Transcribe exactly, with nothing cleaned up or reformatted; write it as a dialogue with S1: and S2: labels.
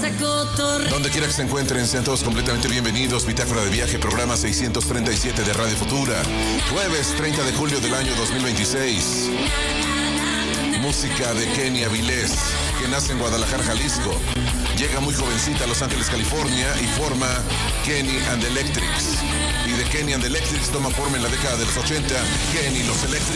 S1: Donde quiera que se encuentren, sean todos completamente bienvenidos. Bitácora de Viaje, programa seiscientos treinta y siete de Radio Futura. Jueves treinta de julio del año dos mil veintiséis. Música de Kenny Avilés, que nace en Guadalajara, Jalisco. Llega muy jovencita a Los Ángeles, California, y forma Kenny and the Electrics. Y de Kenny and the Electrics toma forma en la década de los ochenta, Kenny y los Electrics.